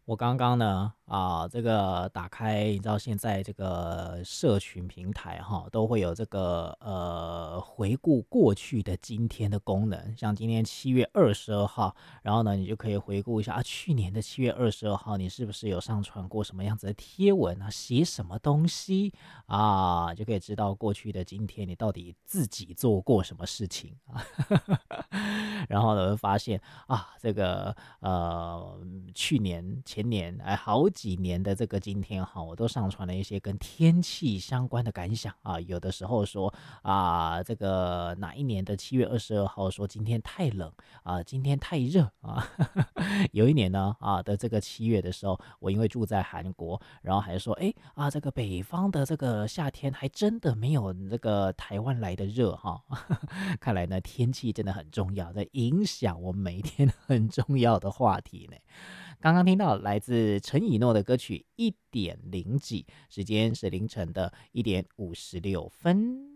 我刚刚呢，这个打开，你知道现在这个社群平台哈，都会有这个回顾过去的今天的功能。像今天7月22号，然后呢，你就可以回顾一下去年的7月22号，你是不是有上传过什么样子的贴文啊，写什么东西就可以知道过去的今天你到底自己做过什么事情啊。然后呢，会发现这个去年、前年，好几年的这个今天哈，我都上传了一些跟天气相关的感想啊。有的时候说这个哪一年的7月22号说今天太冷今天太热啊。有一年呢的这个7月的时候，我因为住在韩国，然后还说这个北方的这个夏天还真的没有这个台湾来的热哈。看来呢，天气真的很重要，在影响我们每一天很重要的话题呢。刚刚听到来自陈以诺的歌曲1点0几，时间是凌晨的1点56分。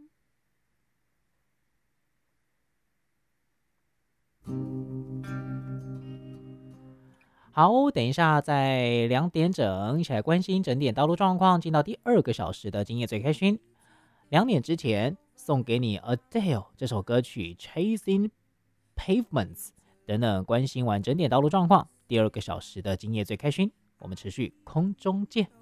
好，等一下在2点整，一起来关心整点道路状况，进到第2个小时的今夜最开心。2点之前送给你 Adele 这首歌曲 Chasing Pavements 等等，关心完整点道路状况，第2个小时的今夜最开心，我们持续空中见。